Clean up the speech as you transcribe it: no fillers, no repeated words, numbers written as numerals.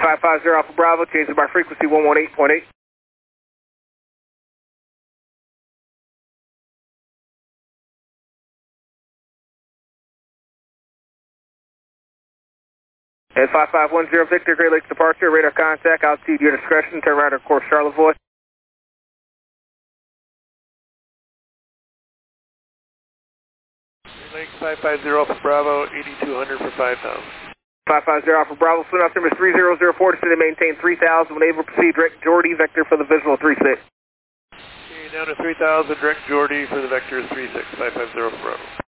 550 Alpha Bravo, changing by frequency 118.8. And 5510 Victor, Great Lakes departure, radar contact, altitude your discretion, turn right on course Charlevoix. Great Lakes 550 Alpha Bravo, 8200 for 5000. 550 Alpha Bravo, flight altimeter is 3004, descend and maintain 3000, when able to proceed direct Jordy, vector for the visual 36. Okay, down to 3000, direct Jordy for the vector is 36, 550 Alpha Bravo.